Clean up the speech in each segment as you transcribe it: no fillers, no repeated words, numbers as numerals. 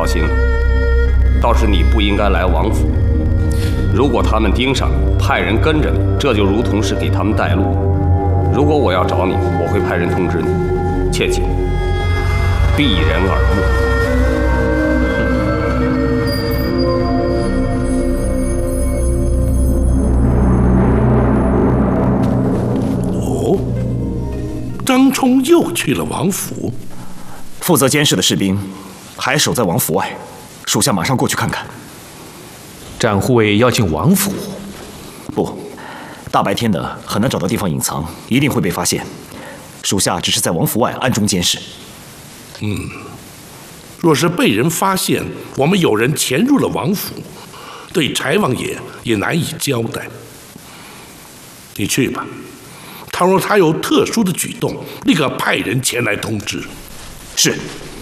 操心了。倒是你不应该来王府。如果他们盯上你，派人跟着你，这就如同是给他们带路。如果我要找你，我会派人通知你。切记，避人耳目。 张冲又去了王府， 负责监视的士兵还守在王府外，属下马上过去看看。 展护卫要进王府？ 不，大白天的很难找到地方隐藏，一定会被发现。属下只是在王府外暗中监视。 若是被人发现我们有人潜入了王府，对柴王爷也难以交代。你去吧。 倘若他有特殊的举动，立刻派人前来通知。 是。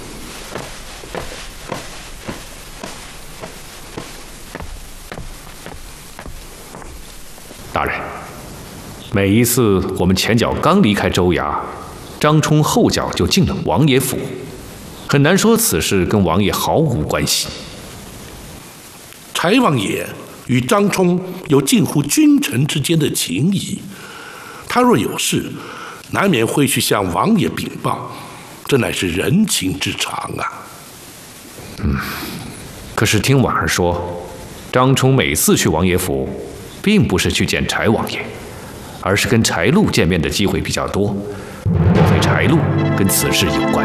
大人，每一次我们前脚刚离开州衙，张冲后脚就进了王爷府，很难说此事跟王爷毫无关系。 柴王爷与张冲有近乎君臣之间的情谊。 他若有事，难免会去向王爷禀报，这乃是人情之常啊。 可是听婉儿说，张冲每次去王爷府，并不是去见柴王爷，而是跟柴禄见面的机会比较多。莫非柴禄跟此事有关？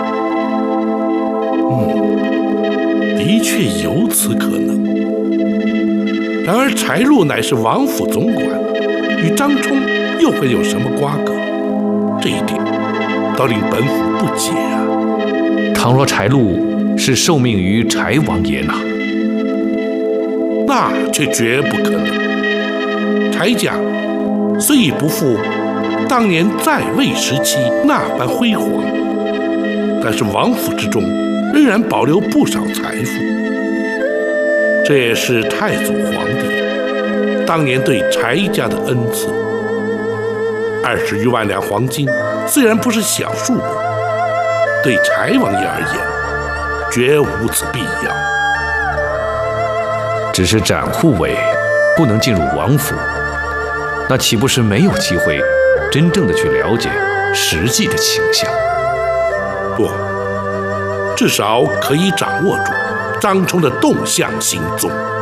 的确有此可能。然而柴禄乃是王府总管，与张冲 又会有什么瓜葛？这一点倒令本府不解啊！ 倘若柴禄是受命于柴王爷呢？ 那却绝不可能。柴家虽已不复当年在位时期那般辉煌，但是王府之中仍然保留不少财富。这也是太祖皇帝当年对柴家的恩赐。 20余万两黄金虽然不是小数目，对柴王爷而言，绝无此必要。 只是展护卫不能进入王府，那岂不是没有机会真正的去了解实际的倾向？ 不，至少可以掌握住张冲的动向行踪。